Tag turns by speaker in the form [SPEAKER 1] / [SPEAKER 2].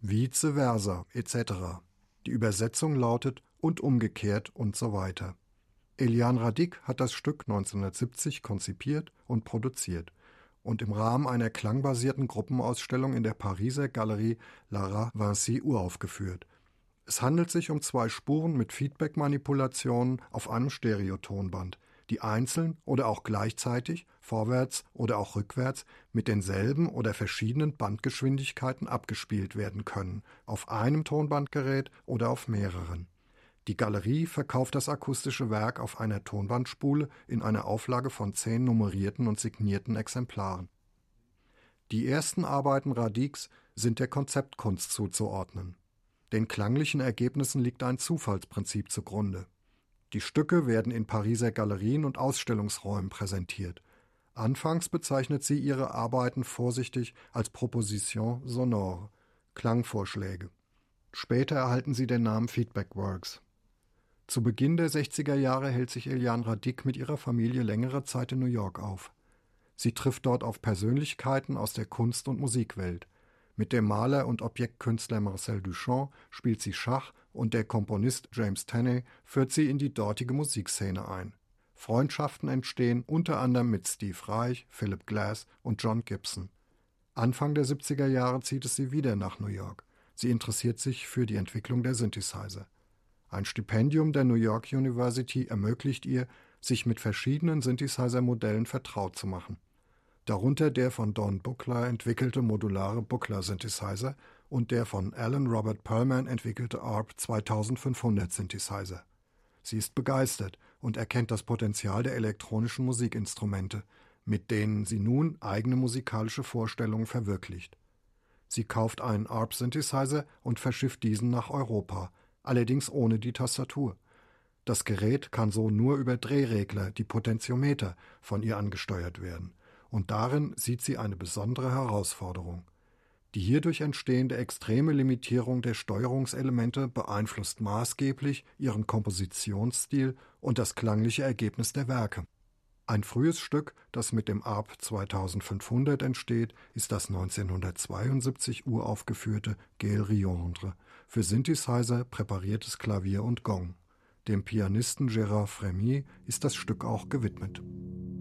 [SPEAKER 1] vice versa etc. Die Übersetzung lautet und umgekehrt und so weiter. Eliane Radic hat das Stück 1970 konzipiert und produziert und im Rahmen einer klangbasierten Gruppenausstellung in der Pariser Galerie Lara Vinci uraufgeführt. Es handelt sich um 2 Spuren mit Feedback-Manipulationen auf einem Stereotonband, die einzeln oder auch gleichzeitig, vorwärts oder auch rückwärts, mit denselben oder verschiedenen Bandgeschwindigkeiten abgespielt werden können, auf einem Tonbandgerät oder auf mehreren. Die Galerie verkauft das akustische Werk auf einer Tonbandspule in einer Auflage von 10 nummerierten und signierten Exemplaren. Die ersten Arbeiten Radics sind der Konzeptkunst zuzuordnen. Den klanglichen Ergebnissen liegt ein Zufallsprinzip zugrunde. Die Stücke werden in Pariser Galerien und Ausstellungsräumen präsentiert. Anfangs bezeichnet sie ihre Arbeiten vorsichtig als Proposition sonore, Klangvorschläge. Später erhalten sie den Namen Feedback Works. Zu Beginn der 60er Jahre hält sich Eliane Radic mit ihrer Familie längere Zeit in New York auf. Sie trifft dort auf Persönlichkeiten aus der Kunst- und Musikwelt. Mit dem Maler und Objektkünstler Marcel Duchamp spielt sie Schach und der Komponist James Tenney führt sie in die dortige Musikszene ein. Freundschaften entstehen unter anderem mit Steve Reich, Philip Glass und John Gibson. Anfang der 70er Jahre zieht es sie wieder nach New York. Sie interessiert sich für die Entwicklung der Synthesizer. Ein Stipendium der New York University ermöglicht ihr, sich mit verschiedenen Synthesizer-Modellen vertraut zu machen. Darunter der von Don Buchla entwickelte modulare Buchla-Synthesizer und der von Alan Robert Perlman entwickelte ARP 2500 Synthesizer. Sie ist begeistert und erkennt das Potenzial der elektronischen Musikinstrumente, mit denen sie nun eigene musikalische Vorstellungen verwirklicht. Sie kauft einen ARP-Synthesizer und verschifft diesen nach Europa, allerdings ohne die Tastatur. Das Gerät kann so nur über Drehregler, die Potentiometer, von ihr angesteuert werden. Und darin sieht sie eine besondere Herausforderung. Die hierdurch entstehende extreme Limitierung der Steuerungselemente beeinflusst maßgeblich ihren Kompositionsstil und das klangliche Ergebnis der Werke. Ein frühes Stück, das mit dem ARP 2500 entsteht, ist das 1972 uraufgeführte Gail Riondre, für Synthesizer, präpariertes Klavier und Gong. Dem Pianisten Gérard Frémy ist das Stück auch gewidmet.